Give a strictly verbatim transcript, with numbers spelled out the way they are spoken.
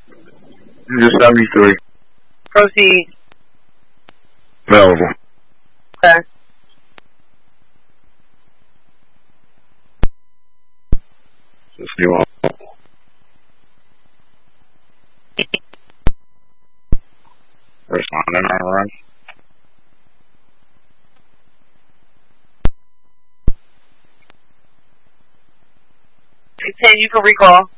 Just seventy-three. Proceed. Available. Okay. Just you all. Responding on run. ten, you can recall.